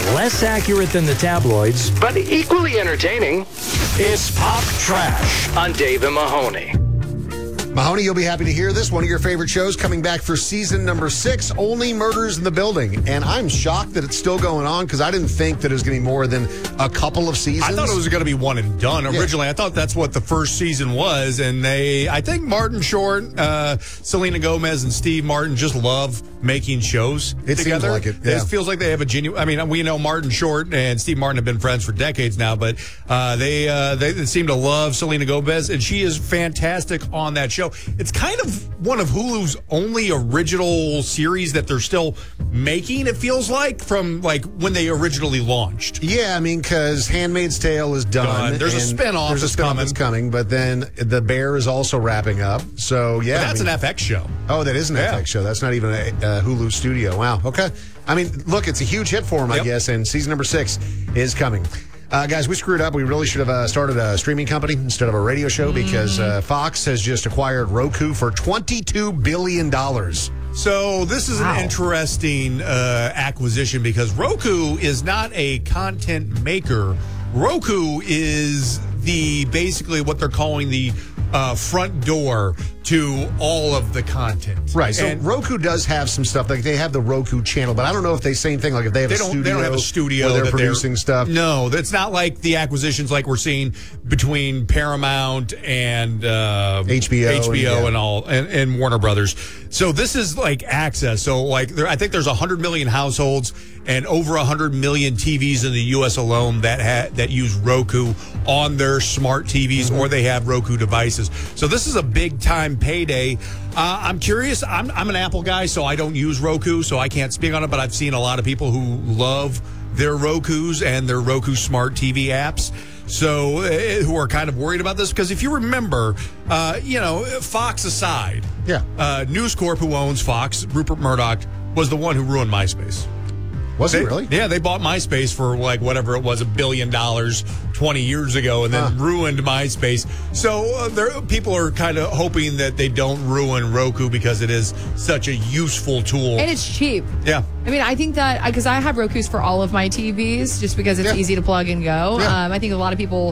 less accurate than the tabloids, but equally entertaining. It's Pop Trash on Dave and Mahoney. Mahoney, you'll be happy to hear this. One of your favorite shows coming back for season number 6, Only Murders in the Building. And I'm shocked that it's still going on because I didn't think that it was going to be more than a couple of seasons. I thought it was going to be one and done. Originally, Yeah. I thought that's what the first season was. And I think Martin Short, Selena Gomez, and Steve Martin just love making shows It together. seems like it, yeah. It feels like they have a genuine... I mean, we know Martin Short and Steve Martin have been friends for decades now, but they seem to love Selena Gomez, and she is fantastic on that show. It's kind of one of Hulu's only original series that they're still making, it feels like, from like when they originally launched. Yeah, I mean, because Handmaid's Tale is done. There's a and spinoff There's a that's spinoff coming. that's coming, but then The Bear is also wrapping up. So, yeah. But that's an FX show. Oh, that is an Yeah. FX show. That's not even a Hulu studio. Wow. Okay. I mean, look, it's a huge hit for them, I Yep. guess, and season number 6 is coming. Guys, we screwed up. We really should have started a streaming company instead of a radio show because Fox has just acquired Roku for $22 billion. So this is an interesting acquisition because Roku is not a content maker. Roku is basically what they're calling the front door to all of the content. Right. So And Roku does have some stuff. Like they have the Roku channel, but I don't know if they same thing. Like if they have they a studio. don't have a studio where they're that producing stuff. No, that's not like the acquisitions like we're seeing between Paramount and HBO and Warner Brothers. So this is like access. So like I think there's 100 million households and over 100 million TVs in the U.S. alone that use Roku on their smart TVs or they have Roku devices. So this is a big time payday. I'm curious. I'm an Apple guy, so I don't use Roku, so I can't speak on it. But I've seen a lot of people who love their Rokus and their Roku smart TV apps. So who are kind of worried about this because if you remember, Fox aside, News Corp, who owns Fox, Rupert Murdoch, was the one who ruined MySpace. Was it really? Yeah, they bought MySpace for like whatever it was, $1 billion 20 years ago, and then ruined MySpace. So people are kind of hoping that they don't ruin Roku because it is such a useful tool. And it's cheap. Yeah. I mean, I think that because I have Rokus for all of my TVs just because it's easy to plug and go. Yeah. I think a lot of people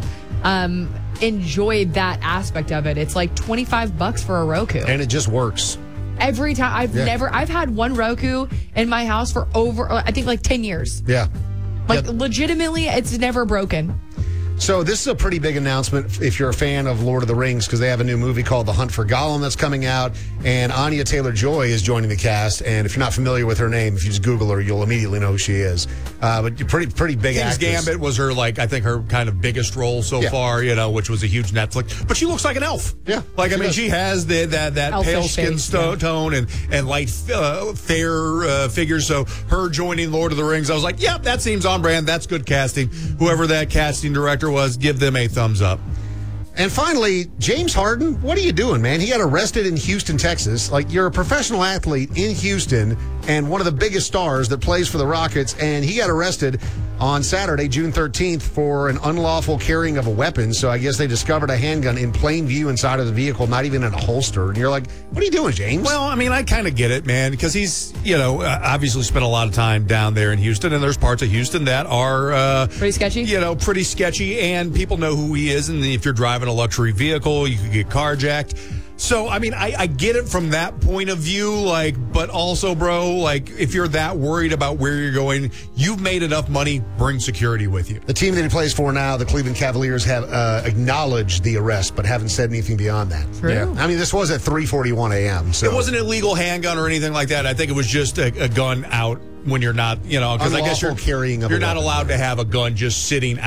enjoy that aspect of it. It's like $25 for a Roku. And it just works. Every time I've had one Roku in my house for over, I think like 10 years. Yeah. Like legitimately, it's never broken. So this is a pretty big announcement if you're a fan of Lord of the Rings because they have a new movie called The Hunt for Gollum that's coming out, and Anya Taylor-Joy is joining the cast. And if you're not familiar with her name, if you just Google her, you'll immediately know who she is. But pretty big King's actress. Gambit was her I think her kind of biggest role so far, which was a huge Netflix. But she looks like an elf. Yeah, she has that Elfish pale skin face, tone and light fair figure. So her joining Lord of the Rings, I was like, yep, that seems on brand. That's good casting. Whoever that casting director was, give them a thumbs up. And finally, James Harden, what are you doing, man? He got arrested in Houston, Texas. Like, you're a professional athlete in Houston and one of the biggest stars that plays for the Rockets, and he got arrested on Saturday, June 13th, for an unlawful carrying of a weapon. So I guess they discovered a handgun in plain view inside of the vehicle, not even in a holster. And you're like, what are you doing, James? Well, I mean, I kind of get it, man, because he's, obviously spent a lot of time down there in Houston, and there's parts of Houston that are pretty sketchy. Pretty sketchy, and people know who he is. And if you're driving a luxury vehicle, you could get carjacked. So, I mean, I get it from that point of view, but also, bro, if you're that worried about where you're going, you've made enough money, bring security with you. The team that he plays for now, the Cleveland Cavaliers, have acknowledged the arrest, but haven't said anything beyond that. True. Yeah. I mean, this was at 3:41 a.m. So it wasn't an illegal handgun or anything like that. I think it was just a gun out when you're not, because I guess Unlawful carrying of a you're not weapon. allowed to have a gun just sitting